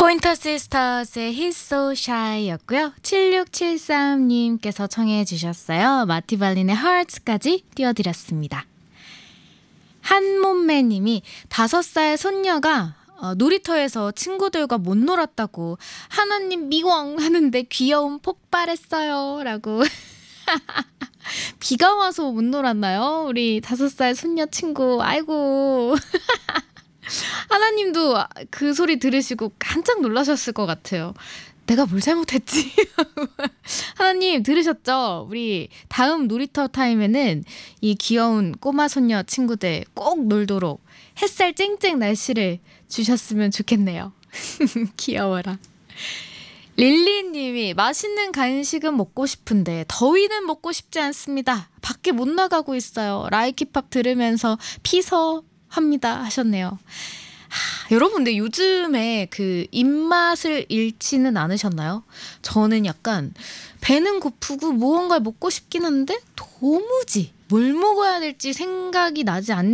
포인터 시스터스의 He's So Shy였고요. 7673님께서 청해 주셨어요. 마티발린의 Hearts까지 띄워드렸습니다. 한몸매님이 5살 손녀가 놀이터에서 친구들과 못 놀았다고 하나님 미왕 하는데 귀여움 폭발했어요 라고. 비가 와서 못 놀았나요? 우리 5살 손녀 친구. 아이고. 하나님도 그 소리 들으시고 깜짝 놀라셨을 것 같아요. 내가 뭘 잘못했지? 하나님 들으셨죠? 우리 다음 놀이터 타임에는 이 귀여운 꼬마 손녀 친구들 꼭 놀도록 햇살 쨍쨍 날씨를 주셨으면 좋겠네요. 귀여워라. 릴리님이 맛있는 간식은 먹고 싶은데 더위는 먹고 싶지 않습니다. 밖에 못 나가고 있어요. 라이키팝 들으면서 피서합니다 하셨네요. 여러분 근데 요즘에 그 입맛을 잃지는 않으셨나요? 저는 약간 배는 고프고 무언가를 먹고 싶긴 한데 도무지 뭘 먹어야 될지 생각이 나지 않는